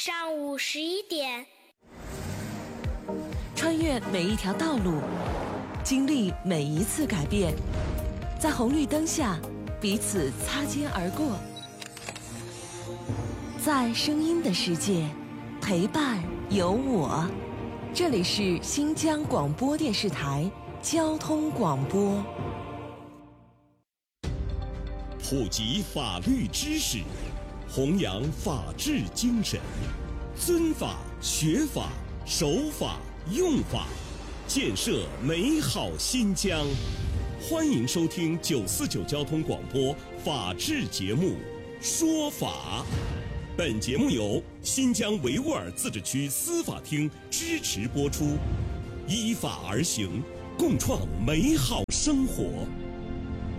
上午11点。 穿越每一条道路，经历每一次改变，在红绿灯下彼此擦肩而过，在声音的世界陪伴有我。这里是新疆广播电视台交通广播。 普及法律知识，弘扬法治精神，尊法、学法、守法、用法，建设美好新疆。欢迎收听949交通广播法治节目《说法》。本节目由新疆维吾尔自治区司法厅支持播出，依法而行，共创美好生活。